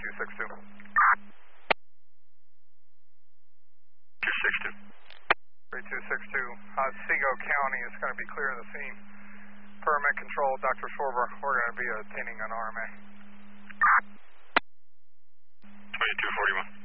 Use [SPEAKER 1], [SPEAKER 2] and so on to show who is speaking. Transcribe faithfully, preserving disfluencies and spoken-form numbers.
[SPEAKER 1] two six two.
[SPEAKER 2] two six two.
[SPEAKER 1] three two six two, Otsego County is going to be clear of the scene. Permit control, Doctor Schwarber, we're going to be obtaining an R M A.
[SPEAKER 2] twenty-two forty-one.